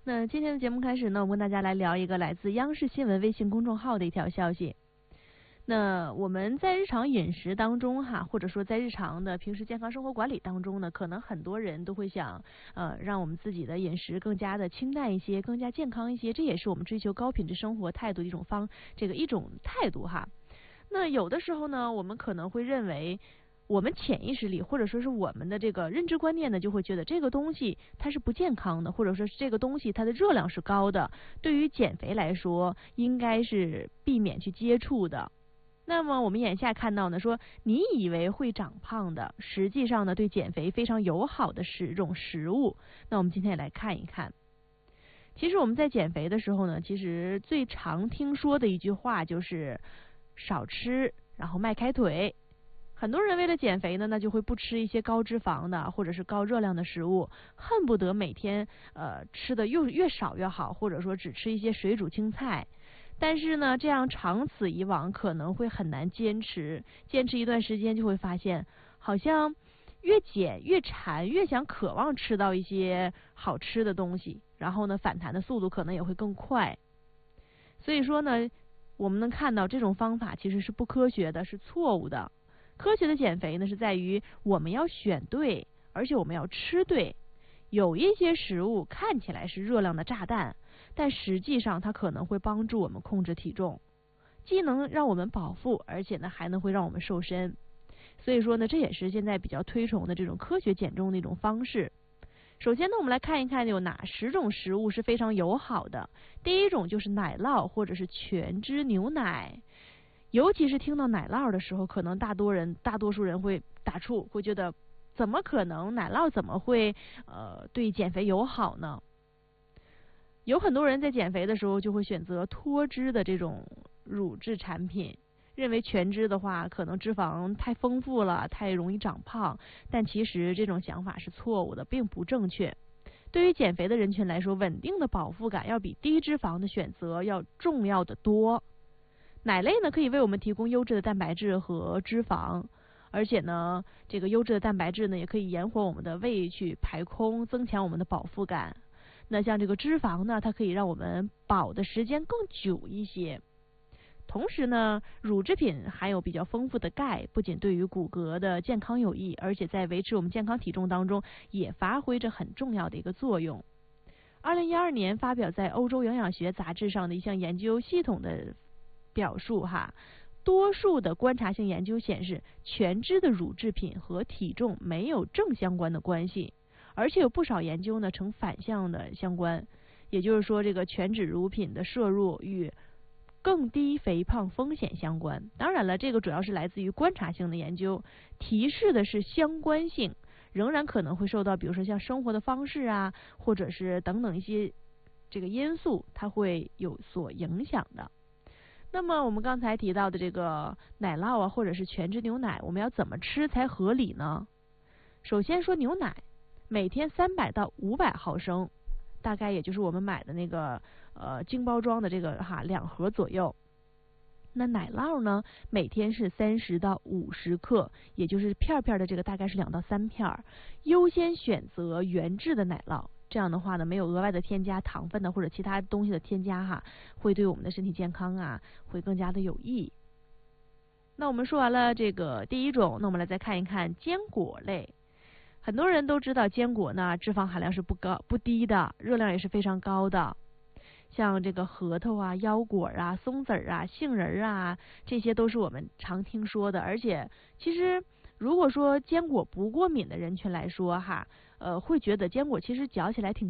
那今天的节目开始呢，我们跟大家来聊一个来自央视新闻微信公众号的一条消息。那我们在日常饮食当中或者说在日常的平时健康生活管理当中呢，可能很多人都会想，让我们自己的饮食更加的清淡一些，更加健康一些，这也是我们追求高品质生活态度的一种态度哈。那有的时候呢，我们可能会认为，我们潜意识里或者说是我们的这个认知观念呢，就会觉得这个东西它是不健康的，或者说是这个东西它的热量是高的，对于减肥来说应该是避免去接触的。那么我们眼下看到呢，说你以为会长胖的，实际上呢对减肥非常友好的10种食物。那我们今天也来看一看。其实我们在减肥的时候呢，其实最常听说的一句话就是少吃，然后迈开腿。很多人为了减肥呢，那就会不吃一些高脂肪的或者是高热量的食物，恨不得每天吃的越少越好，或者说只吃一些水煮青菜。但是呢，这样长此以往可能会很难坚持一段时间，就会发现好像越减越馋，越想渴望吃到一些好吃的东西，然后呢反弹的速度可能也会更快。所以说呢，我们能看到这种方法其实是不科学的，是错误的。科学的减肥呢，是在于我们要选对，而且我们要吃对。有一些食物看起来是热量的炸弹，但实际上它可能会帮助我们控制体重，既能让我们饱腹，而且呢还能会让我们瘦身。所以说呢，这也是现在比较推崇的这种科学减重的一种方式。首先呢，我们来看一看有哪10种食物是非常友好的。第一种就是奶酪或者是全脂牛奶。尤其是听到奶酪的时候，可能大多数人会打怵，会觉得怎么可能奶酪怎么会对减肥友好呢？有很多人在减肥的时候就会选择脱脂的这种乳制产品，认为全脂的话可能脂肪太丰富了，太容易长胖，但其实这种想法是错误的，并不正确。对于减肥的人群来说，稳定的饱腹感要比低脂肪的选择要重要的多。奶类呢，可以为我们提供优质的蛋白质和脂肪，而且呢，这个优质的蛋白质呢，也可以延缓我们的胃去排空，增强我们的饱腹感。那像这个脂肪呢，它可以让我们饱的时间更久一些。同时呢，乳制品含有比较丰富的钙，不仅对于骨骼的健康有益，而且在维持我们健康体重当中也发挥着很重要的一个作用。2012年发表在欧洲营养学杂志上的一项研究系统的表述多数的观察性研究显示，全脂的乳制品和体重没有正相关的关系，而且有不少研究呢呈反向的相关。也就是说，这个全脂乳品的摄入与更低肥胖风险相关。当然了，这个主要是来自于观察性的研究，提示的是相关性，仍然可能会受到比如说像生活的方式或者是等等一些这个因素，它会有所影响的。那么我们刚才提到的这个奶酪或者是全脂牛奶，我们要怎么吃才合理呢？首先说牛奶，每天300到500毫升，大概也就是我们买的那个精包装的这个2盒左右。那奶酪呢，每天是30到50克，也就是片片的这个大概是2到3片，优先选择原质的奶酪。这样的话呢，没有额外的添加糖分或者其他东西的添加会对我们的身体健康会更加的有益。那我们说完了这个第一种，那我们来再看一看坚果类。很多人都知道坚果呢脂肪含量是不低的，热量也是非常高的。像这个核桃腰果松子杏仁这些都是我们常听说的。而且其实如果说坚果不过敏的人群来说会觉得坚果其实嚼起来挺